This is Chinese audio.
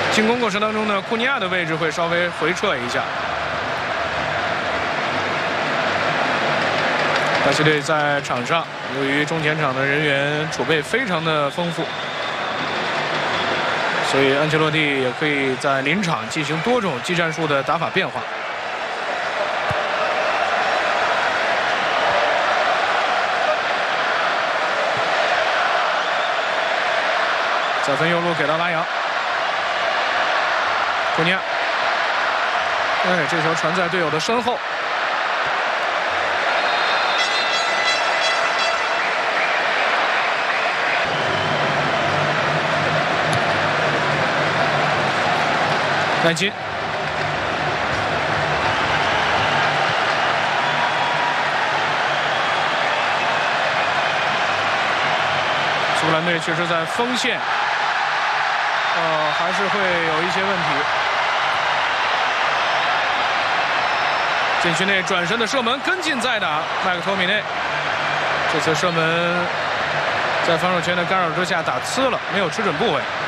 进攻过程当中呢，库尼亚的位置会稍微回撤一下。巴西队在场上，由于中前场的人员储备非常的丰富，所以安切洛蒂也可以在临场进行多种技战术的打法变化。再分右路给到拉扬。 库尼亚，这球传在队友的身后。耐金，苏格兰队确实在锋线，还是会有一些问题。 禁区内转身的射门，跟进再打，麦克托米内。这次射门在防守圈的干扰之下打呲了，没有吃准部位。